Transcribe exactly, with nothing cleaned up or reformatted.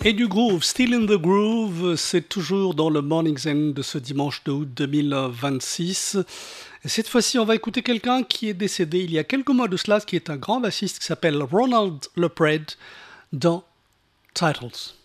Et du groove, Still in the Groove, c'est toujours dans le Morning Zen de ce dimanche de août deux mille vingt-six. Et cette fois-ci, on va écouter quelqu'un qui est décédé il y a quelques mois de cela, qui est un grand bassiste qui s'appelle Ronald Lepred dans Titles.